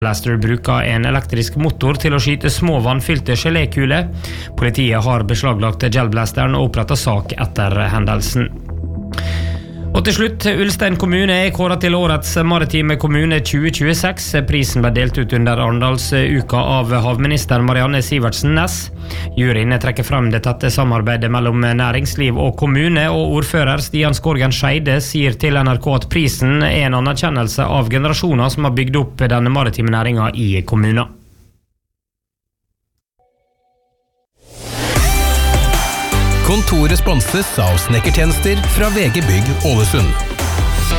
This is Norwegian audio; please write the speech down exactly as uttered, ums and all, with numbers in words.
Blaster bruker en elektrisk motor til å skyte små vannfylte gelékuler. Politiet har beslaglagt gelblasteren og opprettet sak etter hendelsen. Og til slutt, Ulstein kommune er kåret til årets maritime kommune tjue tjueseks. Prisen ble delt ut under Arendalsuka av havminister Marianne Sivertsen Næss. Juryen trekker frem det tette samarbeidet mellom næringsliv og kommune, og ordfører Stian Skorgen Scheide sier til N R K at prisen er en anerkjennelse av generasjoner som har bygd opp denne maritime næringen i kommunen. Kontoret sponses av snekkertjenester fra V G Bygg Ålesund.